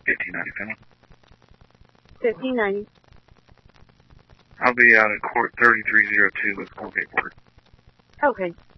1590 Finland. 1590. I'll be out at court 3302 with court paperwork. Okay.